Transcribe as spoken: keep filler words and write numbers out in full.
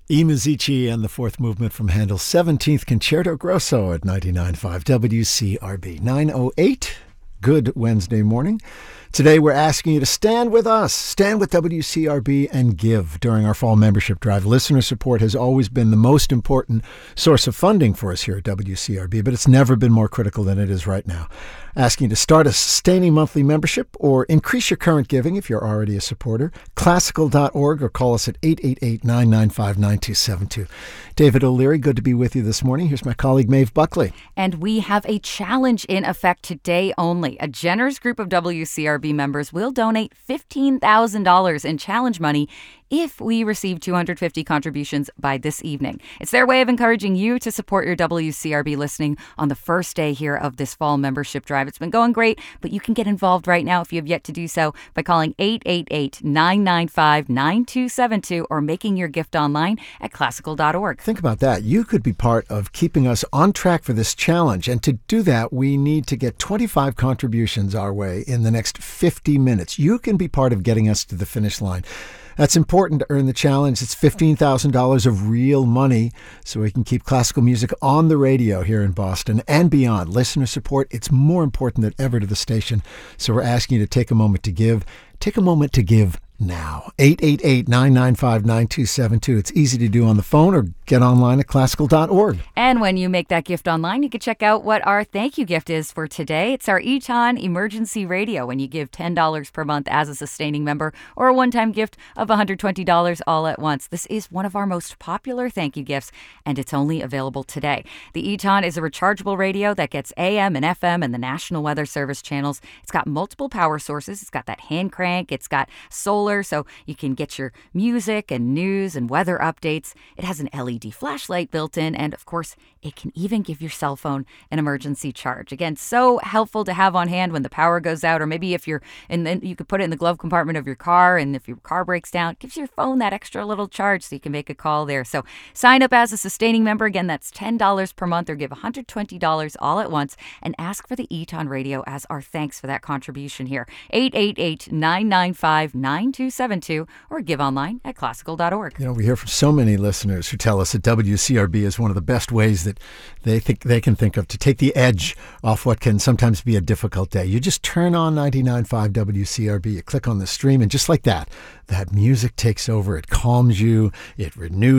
E. Musici and the fourth movement from Handel's seventeenth Concerto Grosso at ninety-nine point five W C R B. nine oh eight, good Wednesday morning. Today we're asking you to stand with us, stand with W C R B and give during our fall membership drive. Listener support has always been the most important source of funding for us here at W C R B, but it's never been more critical than it is right now. Asking you to start a sustaining monthly membership or increase your current giving if you're already a supporter. Classical dot org or call us at eight eight eight, nine nine five, nine two seven two. David O'Leary, good to be with you this morning. Here's my colleague, Maeve Buckley. And we have a challenge in effect today only. A generous group of W C R B members will donate fifteen thousand dollars in challenge money if we receive two hundred fifty contributions by this evening. It's their way of encouraging you to support your W C R B listening on the first day here of this fall membership drive. It's been going great, but you can get involved right now if you have yet to do so by calling eight eight eight, nine nine five, nine two seven two or making your gift online at classical dot org. Think about that. You could be part of keeping us on track for this challenge. And to do that, we need to get twenty-five contributions our way in the next fifty minutes. You can be part of getting us to the finish line. That's important to earn the challenge. It's fifteen thousand dollars of real money so we can keep classical music on the radio here in Boston and beyond. Listener support, it's more important than ever to the station. So we're asking you to take a moment to give. Take a moment to give now. eight eight eight, nine nine five, nine two seven two. It's easy to do on the phone or get online at classical dot org. And when you make that gift online, you can check out what our thank you gift is for today. It's our Eton Emergency Radio when you give ten dollars per month as a sustaining member or a one-time gift of one hundred twenty dollars all at once. This is one of our most popular thank you gifts, and it's only available today. The Eton is a rechargeable radio that gets A M and F M and the National Weather Service channels. It's got multiple power sources. It's got that hand crank. It's got solar, so you can get your music and news and weather updates. It has an L E D flashlight built in, and of course, it can even give your cell phone an emergency charge. Again, so helpful to have on hand when the power goes out, or maybe if you're in the, you could put it in the glove compartment of your car, and if your car breaks down, it gives your phone that extra little charge so you can make a call there. So sign up as a sustaining member. Again, that's ten dollars per month, or give one hundred twenty dollars all at once, and ask for the Eton Radio as our thanks for that contribution here. eight eight eight, nine nine five, nine two seven two or give online at classical dot org. You know, we hear from so many listeners who tell us that W C R B is one of the best ways that they think they can think of to take the edge off what can sometimes be a difficult day. You just turn on ninety-nine point five W C R B, you click on the stream, and just like that, that music takes over. It calms you, it renews